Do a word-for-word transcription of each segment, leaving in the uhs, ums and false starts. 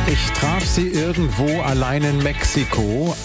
Ich traf sie irgendwo allein in Mexiko.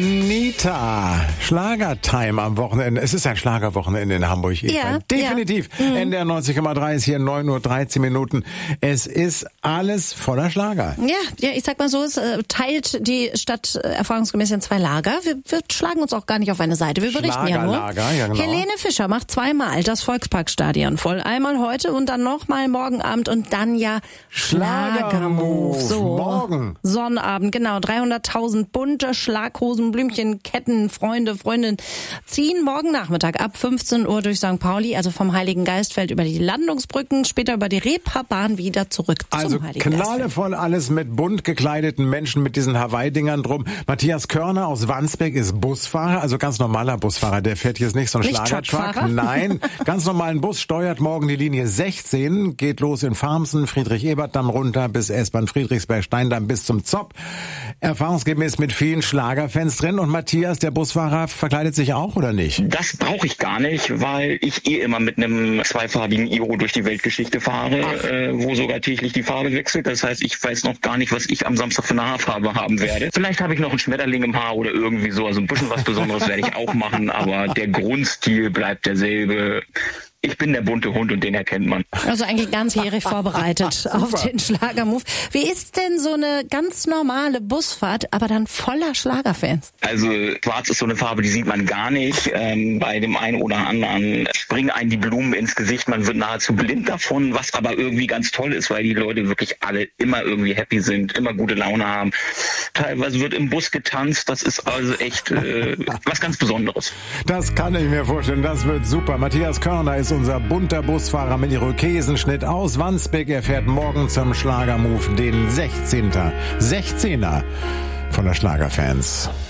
Anita, Schlagertime am Wochenende. Es ist ein Schlagerwochenende in Hamburg. Eva. Ja, definitiv. Ja. Mhm. N D R neunzig Komma drei ist hier neun Uhr dreizehn Minuten. Es ist alles voller Schlager. Ja, ja, ich sag mal so, es äh, teilt die Stadt äh, erfahrungsgemäß in zwei Lager. Wir, wir schlagen uns auch gar nicht auf eine Seite. Wir berichten ja nur. Schlagerlager, ja genau. Helene Fischer macht zweimal das Volksparkstadion voll. Einmal heute und dann nochmal morgen Abend und dann ja Schlagermove. So, morgen. Sonnabend, genau. dreihunderttausend bunte Schlaghosen, Blümchen, Ketten, Freunde, Freundinnen ziehen morgen Nachmittag ab fünfzehn Uhr durch Sankt Pauli, also vom Heiligen Geistfeld über die Landungsbrücken, später über die Reeperbahn wieder zurück Also zum Heiligen Geistfeld. knallevoll alles mit bunt gekleideten Menschen mit diesen Hawaii-Dingern drum. Matthias Körner aus Wandsbek ist Busfahrer, also ganz normaler Busfahrer. Der fährt jetzt nicht so einen Nicht Schlagertruck. Truckfahrer? Nein, ganz normalen Bus, steuert morgen die Linie sechzehn, geht los in Farmsen, Friedrich-Ebert-Damm runter bis S-Bahn Friedrichsberg-Steindamm bis zum Zopp. Erfahrungsgemäß mit vielen Schlagerfans drin. Und Matthias, der Busfahrer, verkleidet sich auch oder nicht? Das brauche ich gar nicht, weil ich eh immer mit einem zweifarbigen Iro durch die Weltgeschichte fahre, äh, wo sogar täglich die Farbe wechselt. Das heißt, ich weiß noch gar nicht, was ich am Samstag für eine Haarfarbe haben werde. Vielleicht habe ich noch einen Schmetterling im Haar oder irgendwie so. Also ein bisschen was Besonderes werde ich auch machen, aber der Grundstil bleibt derselbe. Ich bin der bunte Hund und den erkennt man. Also eigentlich ganzjährig vorbereitet auf den Schlagermove. Wie ist denn so eine ganz normale Busfahrt, aber dann voller Schlagerfans? Also schwarz ist so eine Farbe, die sieht man gar nicht. Ähm, bei dem einen oder anderen springen einem die Blumen ins Gesicht. Man wird nahezu blind davon, was aber irgendwie ganz toll ist, weil die Leute wirklich alle immer irgendwie happy sind, immer gute Laune haben. Teilweise wird im Bus getanzt. Das ist also echt äh, was ganz Besonderes. Das kann ich mir vorstellen. Das wird super. Matthias Körner ist unser bunter Busfahrer mit Irokesenschnitt aus Wandsbek. Er fährt morgen zum Schlagermove, den sechzehnten sechzehner von der Schlagerfans.